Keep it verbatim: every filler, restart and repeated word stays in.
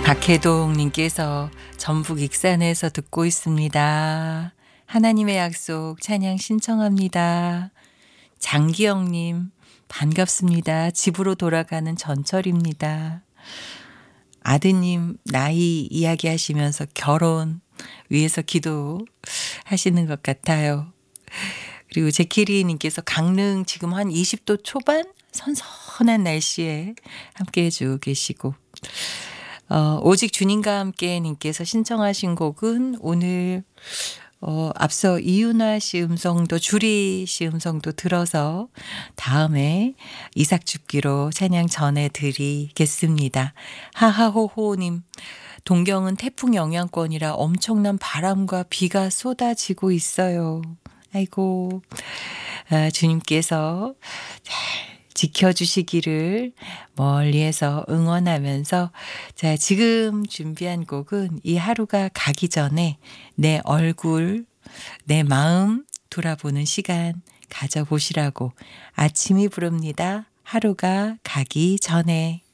박혜동님께서 전북 익산에서 듣고 있습니다. 하나님의 약속 찬양 신청합니다. 장기영님 반갑습니다. 집으로 돌아가는 전철입니다. 아드님 나이 이야기하시면서 결혼 위해서 기도하시는 것 같아요. 그리고 제키리님께서 강릉 지금 한 이십 도 초반 선선한 날씨에 함께 해주고 계시고 어, 오직 주님과 함께 님께서 신청하신 곡은 오늘 어, 앞서 이윤아 씨 음성도 주리 씨 음성도 들어서 다음에 이삭줍기로 찬양 전해드리겠습니다. 하하호호님 동경은 태풍 영향권이라 엄청난 바람과 비가 쏟아지고 있어요. 아이고 아, 주님께서 잘 지켜주시기를 멀리에서 응원하면서 자 지금 준비한 곡은 이 하루가 가기 전에 내 얼굴 내 마음 돌아보는 시간 가져보시라고 아침이 부릅니다. 하루가 가기 전에.